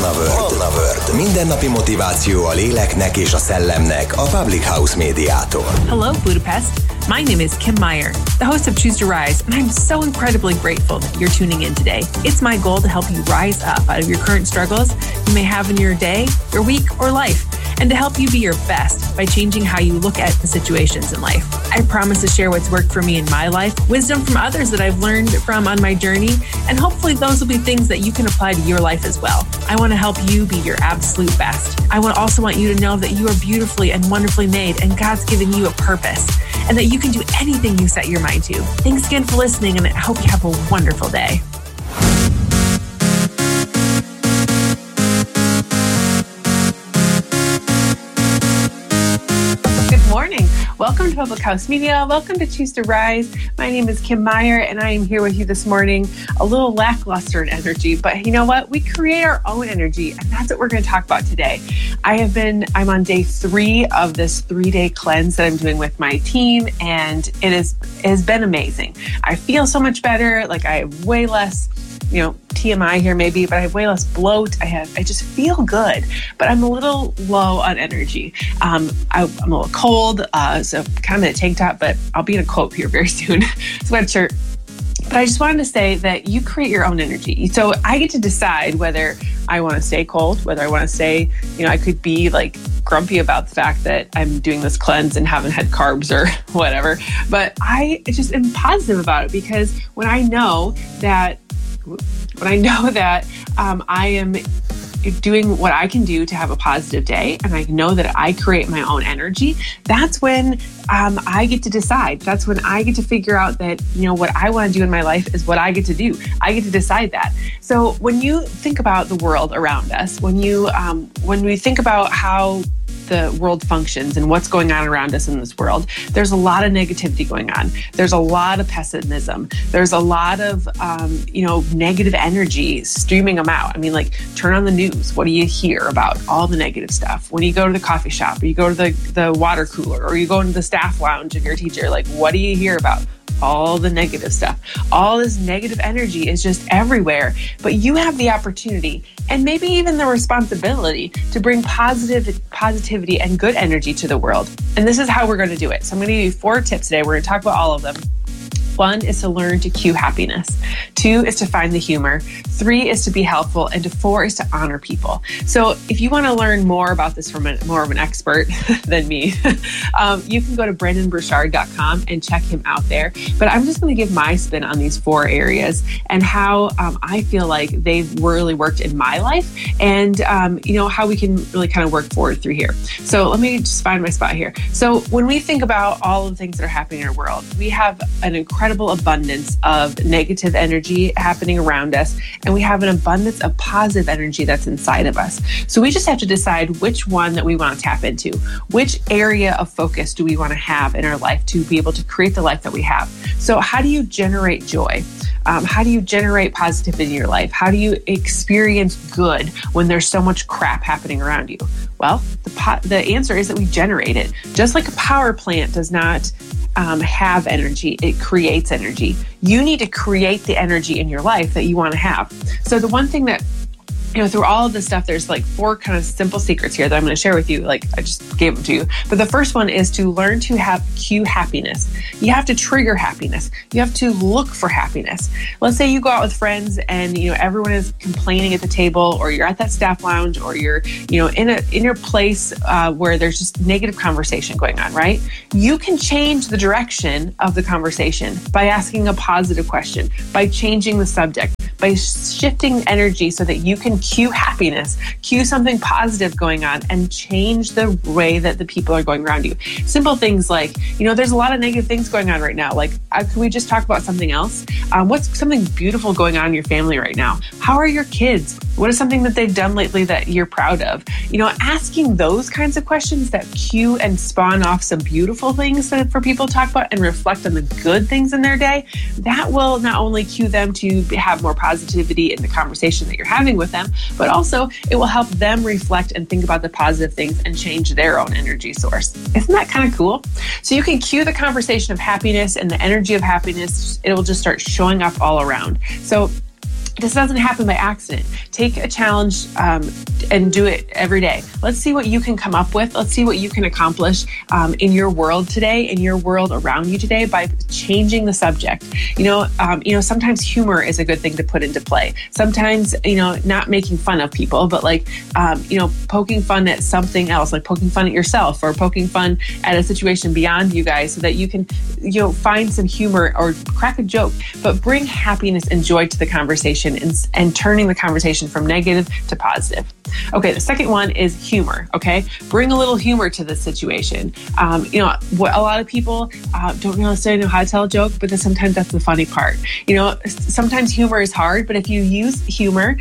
World. Mindennapi motiváció a léleknek és a szellemnek a Public House médiától. Hello, Budapest. My name is Kim Meyer, the host of Choose to Rise, and I'm so incredibly grateful that you're tuning in today. It's my goal to help you rise up out of your current struggles you may have in your day, your week, or life, and to help you be your best by changing how you look at the situations in life. I promise to share what's worked for me in my life, wisdom from others that I've learned from on my journey, and hopefully those will be things that you can apply to your life as well. I want to help you be your absolute best. I also want you to know that you are beautifully and wonderfully made, and God's given you a purpose, and that you can do anything you set your mind to. Thanks again for listening, and I hope you have a wonderful day. Morning. Welcome to Public House Media. Welcome to Choose to Rise. My name is Kim Meyer, and I am here with you this morning. A little lackluster in energy, but you know what? We create our own energy, and that's what we're going to talk about today. I'm on day 3 of this 3-day cleanse that I'm doing with my team, and it has been amazing. I feel so much better. Like I have way less, TMI here maybe, but I have way less bloat. I just feel good, but I'm a little low on energy. I'm a little cold, so kind of in a tank top, but I'll be in a coat here very soon, sweatshirt. But I just wanted to say that you create your own energy. So I get to decide whether I want to stay cold, whether I want to stay, I could be like grumpy about the fact that I'm doing this cleanse and haven't had carbs or whatever, but I just am positive about it because when I know that I am doing what I can do to have a positive day, and I know that I create my own energy, that's when I get to decide. That's when I get to figure out that, what I want to do in my life is what I get to do. I get to decide that. So when you think about the world around us, when we think about how the world functions and what's going on around us in this world, there's a lot of negativity going on. There's a lot of pessimism. There's a lot of, negative energy streaming them out. I mean, like, turn on the news. What do you hear about all the negative stuff? When you go to the coffee shop, or you go to the water cooler, or you go into the staff lounge of your teacher, like, what do you hear about? All the negative stuff. All this negative energy is just everywhere. But you have the opportunity and maybe even the responsibility to bring positivity and good energy to the world. And this is how we're going to do it. So I'm going to give you 4 tips today. We're going to talk about all of them. 1 is to learn to cue happiness. 2 is to find the humor. 3 is to be helpful. And 4 is to honor people. So if you want to learn more about this from more of an expert than me, you can go to brandonburchard.com and check him out there. But I'm just going to give my spin on these 4 areas and how I feel like they've really worked in my life and, how we can really kind of work forward through here. So let me just find my spot here. So when we think about all the things that are happening in our world, we have an incredible abundance of negative energy happening around us, and we have an abundance of positive energy that's inside of us. So we just have to decide which one that we want to tap into. Which area of focus do we want to have in our life to be able to create the life that we have? So how do you generate joy? How do you generate positivity in your life? How do you experience good when there's so much crap happening around you? Well, the answer is that we generate it. Just like a power plant does not have energy, it creates energy. You need to create the energy in your life that you want to have. So the one thing that, through all of this stuff, there's like 4 kind of simple secrets here that I'm going to share with you. Like I just gave them to you. But the first one is to learn to cue happiness. You have to trigger happiness. You have to look for happiness. Let's say you go out with friends and, everyone is complaining at the table, or you're at that staff lounge, or you're, in your place where there's just negative conversation going on, right? You can change the direction of the conversation by asking a positive question, by changing the subject, by shifting energy so that you can cue happiness, cue something positive going on, and change the way that the people are going around you. Simple things like, there's a lot of negative things going on right now. Like, can we just talk about something else? What's something beautiful going on in your family right now? How are your kids? What is something that they've done lately that you're proud of? Asking those kinds of questions that cue and spawn off some beautiful things for people to talk about and reflect on the good things in their day, that will not only cue them to have more positivity in the conversation that you're having with them, but also it will help them reflect and think about the positive things and change their own energy source. Isn't that kind of cool? So you can cue the conversation of happiness and the energy of happiness. It will just start showing up all around. So This doesn't happen by accident. Take a challenge and do it every day. Let's see what you can come up with. Let's see what you can accomplish in your world today, in your world around you today, by changing the subject. Sometimes humor is a good thing to put into play. Sometimes, not making fun of people, but poking fun at something else, like poking fun at yourself or poking fun at a situation beyond you guys, so that you can, find some humor or crack a joke, but bring happiness and joy to the conversation and turning the conversation from negative to positive. Okay, the second one is humor, okay? Bring a little humor to the situation. A lot of people don't necessarily know how to tell a joke, but sometimes that's the funny part. Sometimes humor is hard, but if you use humor,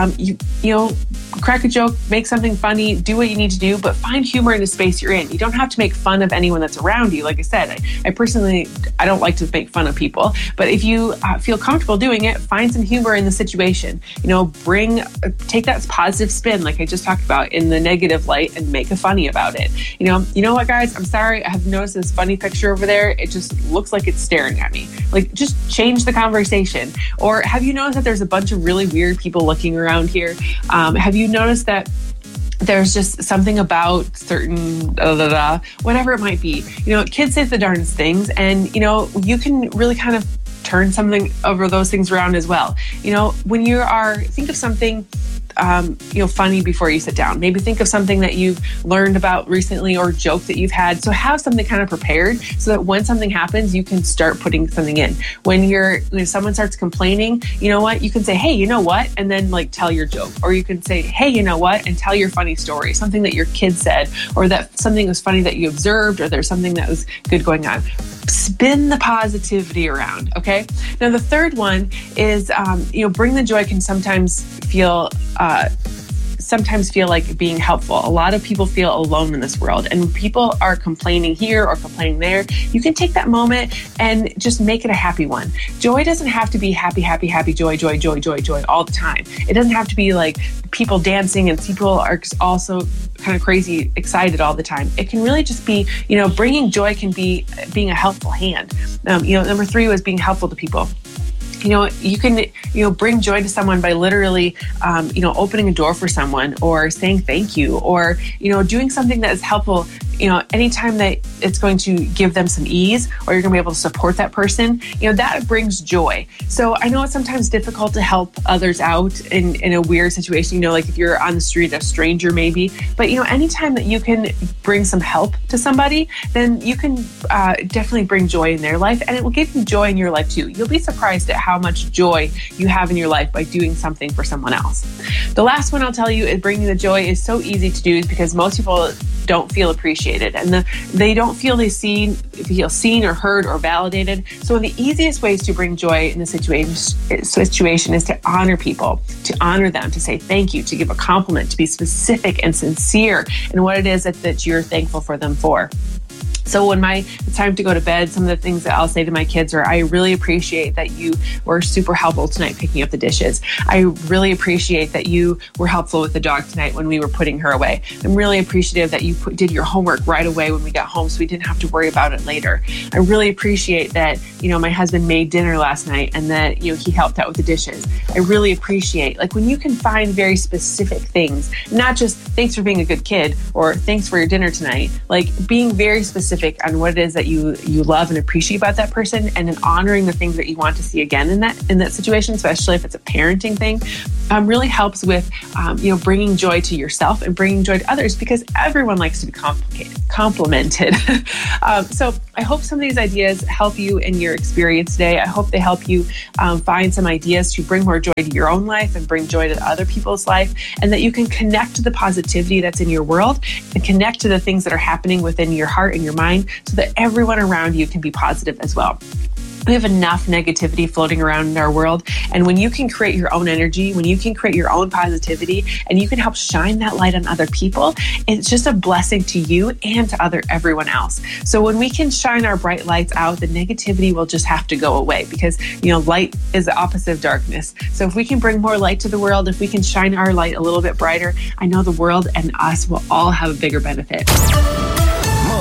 crack a joke, make something funny, do what you need to do, but find humor in the space you're in. You don't have to make fun of anyone that's around you. Like I said, I personally don't like to make fun of people, but if you feel comfortable doing it, find some humor in the situation. Take that positive spin, like I just talked about, in the negative light, and make a funny about it. You know what, guys? I'm sorry. I have noticed this funny picture over there. It just looks like it's staring at me. Like, just change the conversation. Or have you noticed that there's a bunch of really weird people looking around here? Have you noticed that there's just something about certain whatever it might be? Kids say the darndest things, and you can really kind of turn something over those things around as well. When think of something funny before you sit down. Maybe think of something that you've learned about recently, or a joke that you've had. So have something kind of prepared, so that when something happens, you can start putting something in. When someone starts complaining, you can say, hey, you know what? And then tell your joke. Or you can say, hey, you know what? And tell your funny story, something that your kid said, or that something was funny that you observed, or there's something that was good going on. Spin the positivity around, okay? Now, the third one is, bring the joy can sometimes feel like being helpful. A lot of people feel alone in this world, and people are complaining here or complaining there. You can take that moment and just make it a happy one. Joy doesn't have to be happy, happy, happy, joy, joy, joy, joy, joy all the time. It doesn't have to be like people dancing and people are also kind of crazy excited all the time. It can really just be, bringing joy can be being a helpful hand. Number 3 was being helpful to people. You can, bring joy to someone by literally, opening a door for someone, or saying thank you, or, doing something that is helpful. Anytime that it's going to give them some ease, or you're going to be able to support that person, that brings joy. So I know it's sometimes difficult to help others out in a weird situation, like if you're on the street, a stranger maybe, but anytime that you can bring some help to somebody, then you can definitely bring joy in their life, and it will give you joy in your life too. You'll be surprised at how much joy you have in your life by doing something for someone else. The last one I'll tell you is bringing the joy is so easy to do, because most people don't feel appreciated, and they don't feel seen or heard or validated. So one of the easiest ways to bring joy in the situation is to honor people, to honor them, to say thank you, to give a compliment, to be specific and sincere in what it is that you're thankful for them for. So when it's time to go to bed, some of the things that I'll say to my kids are, I really appreciate that you were super helpful tonight picking up the dishes. I really appreciate that you were helpful with the dog tonight when we were putting her away. I'm really appreciative that you did your homework right away when we got home, so we didn't have to worry about it later. I really appreciate that, my husband made dinner last night, and that, he helped out with the dishes. I really appreciate, when you can find very specific things, not just thanks for being a good kid, or thanks for your dinner tonight, being very specific on what it is that you love and appreciate about that person, and then honoring the things that you want to see again in that situation, especially if it's a parenting thing, really helps with bringing joy to yourself and bringing joy to others, because everyone likes to be complimented. So I hope some of these ideas help you in your experience today. I hope they help you find some ideas to bring more joy to your own life and bring joy to other people's life, and that you can connect to the positivity that's in your world and connect to the things that are happening within your heart and your mind, so that everyone around you can be positive as well. We have enough negativity floating around in our world. And when you can create your own energy, when you can create your own positivity, and you can help shine that light on other people, it's just a blessing to you and to everyone else. So when we can shine our bright lights out, the negativity will just have to go away, because, light is the opposite of darkness. So if we can bring more light to the world, if we can shine our light a little bit brighter, I know the world and us will all have a bigger benefit.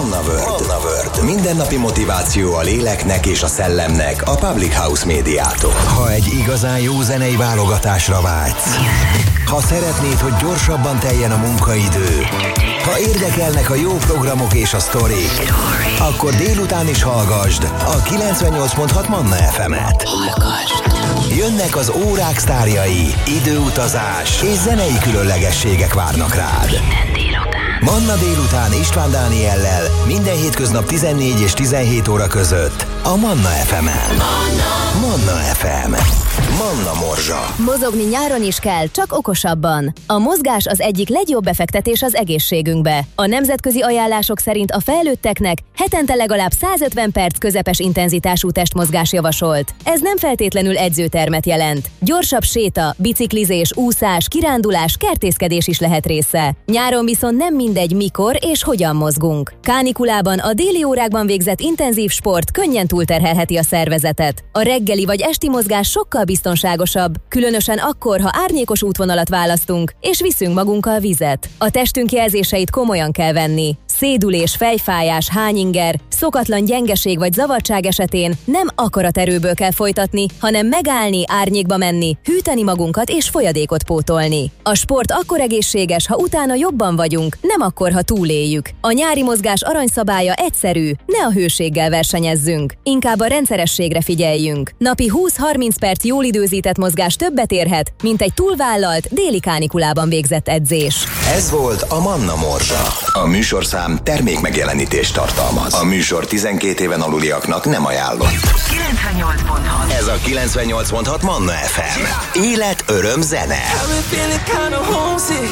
Manna World. Mindennapi motiváció a léleknek és a szellemnek a Public House médiától. Ha egy igazán jó zenei válogatásra vágysz, ha szeretnéd, hogy gyorsabban teljen a munkaidő, ha érdekelnek a jó programok és a sztorik, akkor délután is hallgasd a 98.6 Manna FM-et. Jönnek az órák sztárjai, időutazás és zenei különlegességek várnak rád. Manna délután István Dániellel minden hétköznap 14 és 17 óra között a Manna FM-en. Manna FM. Manna Morzsa. Mozogni nyáron is kell, csak okosabban. A mozgás az egyik legjobb befektetés az egészségünkbe. A nemzetközi ajánlások szerint a felnőtteknek hetente legalább 150 perc közepes intenzitású testmozgás javasolt. Ez nem feltétlenül edzőtermet jelent. Gyorsabb séta, biciklizés, úszás, kirándulás, kertészkedés is lehet része. Nyáron viszont nem mindegy, mikor és hogyan mozgunk. Kánikulában a déli órákban végzett intenzív sport könnyen túlterhelheti a szervezetet. A reggeli vagy esti mozgás sokkal biztonságosabb, különösen akkor, ha árnyékos útvonalat választunk, és viszünk magunkkal vizet. A testünk jelzéseit komolyan kell venni. Szédülés, fejfájás, hányinger, szokatlan gyengeség vagy zavartság esetén nem akaraterőből kell folytatni, hanem megállni, árnyékba menni, hűteni magunkat és folyadékot pótolni. A sport akkor egészséges, ha utána jobban vagyunk, nem akkor, ha túléljük. A nyári mozgás aranyszabálya egyszerű, ne a hőséggel versenyezzünk, inkább a rendszerességre figyeljünk. Napi 20-30 perc jól időzített mozgás többet érhet, mint egy túlvállalt déli kánikulában végzett edzés. Ez volt a Manna Morzsa. A műsorszám termékmegjelenítést tartalmaz. A műsor 12 éven aluliaknak nem ajánlott. 98.6. Ez a 98.6 Manna FM. Élet, öröm, zene.